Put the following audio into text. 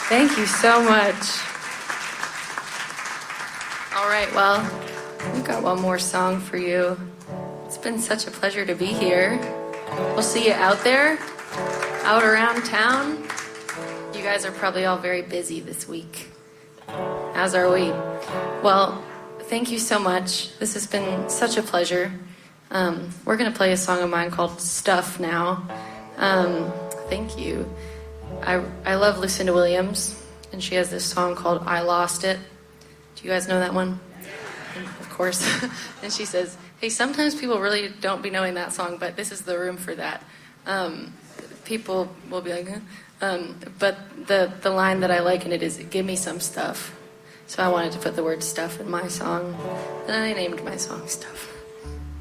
Thank you so much. All right, well, we've got one more song for you. It's been such a pleasure to be here. We'll see you out there, out around town. You guys are probably all very busy this week, as are we. Well, thank you so much. This has been such a pleasure. We're going to play a song of mine called Stuff now. Thank you. I love Lucinda Williams, and she has this song called I Lost It. Do you guys know that one? Of course. And she says, hey, sometimes people really don't be knowing that song, but this is the room for that. People will be like, but the line that I like in it is, give me some stuff. So I wanted to put the word stuff in my song, and I named my song Stuff.